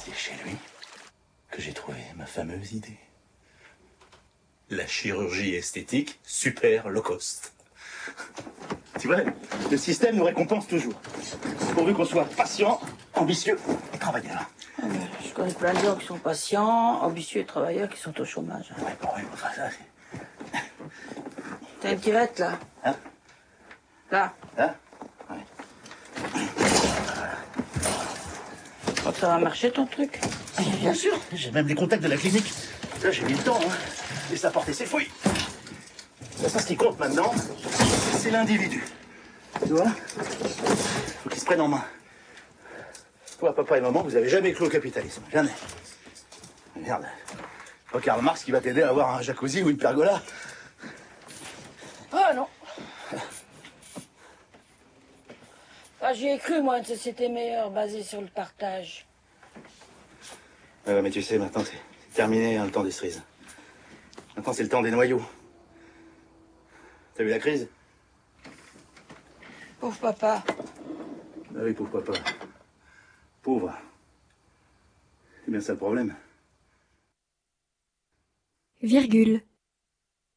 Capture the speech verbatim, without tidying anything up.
C'est chez lui que j'ai trouvé ma fameuse idée. La chirurgie esthétique super low cost. Tu vois, le système nous récompense toujours. Pourvu qu'on soit patient, ambitieux et travailleur. Ah ben, je connais plein de gens qui sont patients, ambitieux et travailleurs qui sont au chômage. Ouais, bon, ouais, enfin, ça, c'est... T'as une tirette, là? Hein? Là? Hein? Ouais. Oh, ça va marcher, ton truc? Bien sûr, j'ai même les contacts de la clinique. Là, j'ai mis le temps, hein. Et ça a porté ses fruits. Ça, ça, ce qui compte maintenant, c'est l'individu. Tu vois? Faut qu'il se prenne en main. Toi, papa et maman, vous avez jamais cru au capitalisme. Jamais. Merde. Pas Karl Marx qui va t'aider à avoir un jacuzzi ou une pergola. Ah non. Ah, j'y ai cru, moi, une société meilleure, basée sur le partage. Ouais, mais tu sais, maintenant, c'est terminé, hein, le temps des cerises. Maintenant, c'est le temps des noyaux. T'as vu la crise? Pauvre papa. Ah oui, pauvre papa. Pauvre. C'est bien ça le problème. Virgule.